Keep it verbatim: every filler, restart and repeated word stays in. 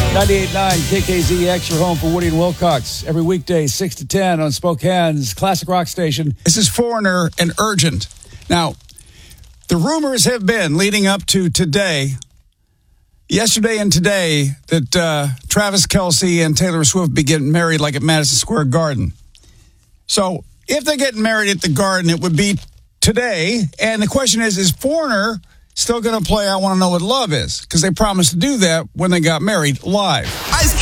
ninety-eight point nine K K Z X, your home for Woody and Wilcox. Every weekday, six to ten on Spokane's classic rock station. This is Foreigner and Urgent. Now, the rumors have been leading up to today, yesterday and today, that uh, Travis Kelce and Taylor Swift be getting married like at Madison Square Garden. So, if they're getting married at the Garden, it would be today. And the question is, is Foreigner still going to play I Want to Know What Love Is? Because they promised to do that when they got married live. Ice